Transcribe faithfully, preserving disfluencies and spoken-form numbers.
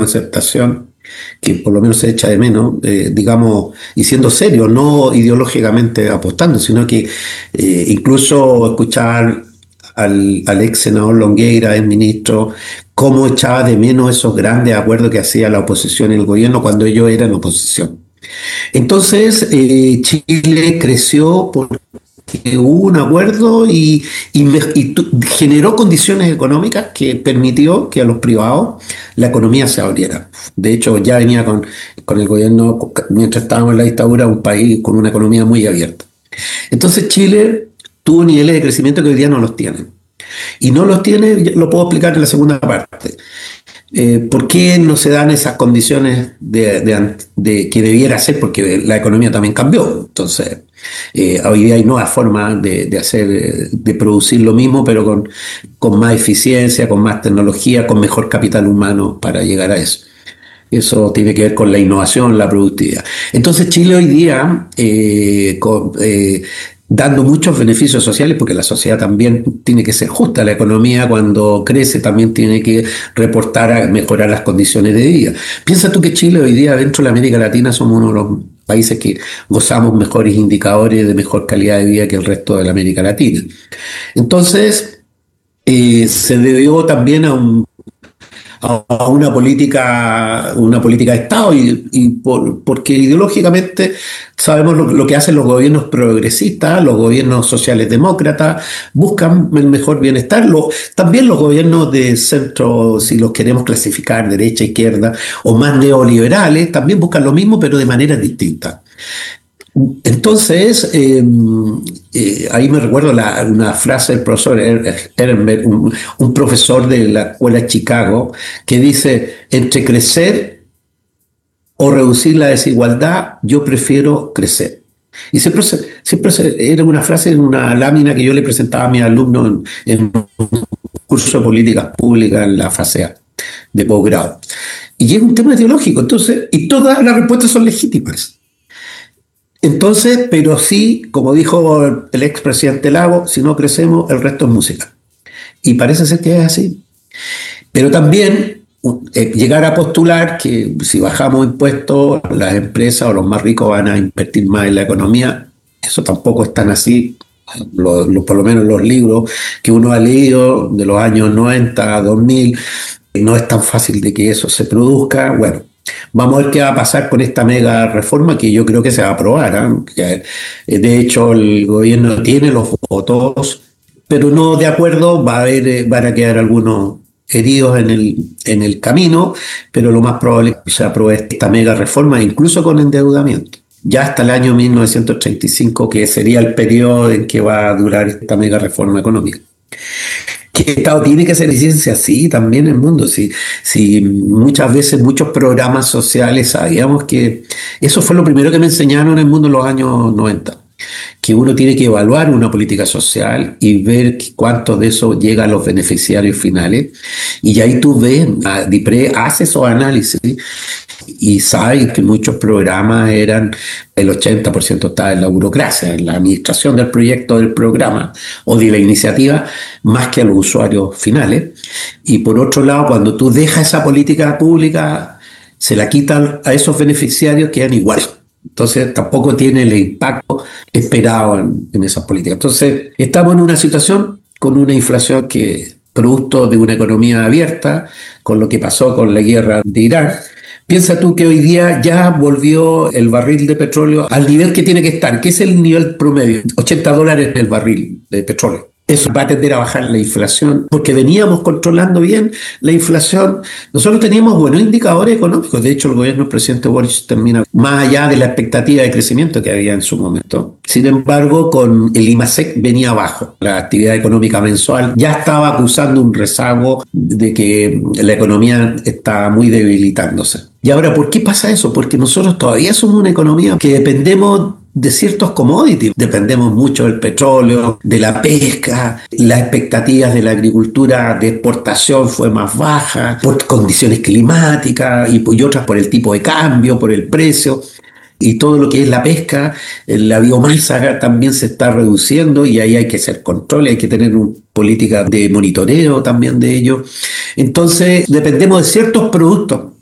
concertación, que por lo menos se echa de menos, eh, digamos, y siendo serio, no ideológicamente apostando, sino que eh, incluso escuchar al, al ex senador Longueira, el ministro, cómo echaba de menos esos grandes acuerdos que hacía la oposición y el gobierno cuando ellos eran oposición. Entonces, eh, Chile creció porque hubo un acuerdo y, y me- y tu- generó condiciones económicas que permitió que a los privados la economía se abriera. De hecho, ya venía con, con el gobierno, mientras estábamos en la dictadura, un país con una economía muy abierta. Entonces, Chile tuvo niveles de crecimiento que hoy día no los tiene. Y no los tiene, ya lo puedo explicar en la segunda parte. Eh, ¿por qué no se dan esas condiciones de, de- de que debiera ser? Porque la economía también cambió. Entonces, eh, hoy día hay nuevas formas de, de hacer, eh, de producir lo mismo, pero con, con más eficiencia, con más tecnología, con mejor capital humano para llegar a eso. Eso tiene que ver con la innovación, la productividad. Entonces Chile hoy día, eh, con- eh, dando muchos beneficios sociales, porque la sociedad también tiene que ser justa, la economía cuando crece también tiene que reportar a mejorar las condiciones de vida. Piensa tú que Chile hoy día dentro de la América Latina somos uno de los países que gozamos mejores indicadores de mejor calidad de vida que el resto de la América Latina. Entonces, eh, se debió también a un a una política, una política de Estado y, y por- porque ideológicamente sabemos lo, lo que hacen los gobiernos progresistas, los gobiernos sociales demócratas, buscan el mejor bienestar. Lo- también los gobiernos de centro, si los queremos clasificar, derecha, izquierda, o más neoliberales, también buscan lo mismo, pero de manera distinta. Entonces, eh, eh, ahí me recuerdo la- una frase del profesor Er- Ehrenberg, un, un profesor de la escuela de Chicago, que dice, entre crecer o reducir la desigualdad, yo prefiero crecer. Y siempre, se- siempre se- era una frase en una lámina que yo le presentaba a mis alumnos en, en un curso de políticas públicas en la fase A de posgrado. Y es un tema ideológico, entonces, y todas las respuestas son legítimas. Entonces, pero sí, como dijo el expresidente Lago, si no crecemos, el resto es música. Y parece ser que es así. Pero también eh, llegar a postular que si bajamos impuestos, las empresas o los más ricos van a invertir más en la economía, eso tampoco es tan así. Lo- lo- por lo menos los libros que uno ha leído de los años noventa, dos mil, no es tan fácil de que eso se produzca. Bueno, vamos a ver qué va a pasar con esta mega reforma que yo creo que se va a aprobar, ¿ah? Que, eh, de hecho, el gobierno tiene los votos, pero no de acuerdo, va a haber, eh, van a quedar algunos heridos en el, en el camino, pero lo más probable es que se apruebe esta mega reforma, incluso con endeudamiento. Ya hasta el año mil novecientos treinta y cinco, que sería el periodo en que va a durar esta mega reforma económica. Que el Estado tiene que hacer eficiencia, sí, también en el mundo. Sí, sí, muchas veces, muchos programas sociales, sabíamos que eso fue lo primero que me enseñaron en el mundo en los años noventa, que uno tiene que evaluar una política social y ver cuánto de eso llega a los beneficiarios finales. Y ahí tú ves, a DIPRE hace esos análisis y saben que muchos programas eran, el ochenta por ciento estaba en la burocracia, en la administración del proyecto del programa o de la iniciativa, más que a los usuarios finales. Y por otro lado, cuando tú dejas esa política pública, se la quitan a esos beneficiarios, quedan igual. Entonces tampoco tiene el impacto esperado en, en esas políticas. Entonces estamos en una situación con una inflación que producto de una economía abierta, con lo que pasó con la guerra de Irán. Piensa tú que hoy día ya volvió el barril de petróleo al nivel que tiene que estar, que es el nivel promedio, ochenta dólares el barril de petróleo. Eso va a tender a bajar la inflación, porque veníamos controlando bien la inflación. Nosotros teníamos buenos indicadores económicos. De hecho, el gobierno del presidente Boris termina más allá de la expectativa de crecimiento que había en su momento. Sin embargo, con el IMASEC venía abajo. La actividad económica mensual ya estaba acusando un rezago de que la economía está muy debilitándose. Y ahora, ¿por qué pasa eso? Porque nosotros todavía somos una economía que dependemos de ciertos commodities. Dependemos mucho del petróleo, de la pesca, las expectativas de la agricultura de exportación fue más baja por condiciones climáticas y, y otras por el tipo de cambio, por el precio. Y todo lo que es la pesca, eh, la biomasa también se está reduciendo y ahí hay que hacer control, hay que tener una política de monitoreo también de ello. Entonces, dependemos de ciertos productos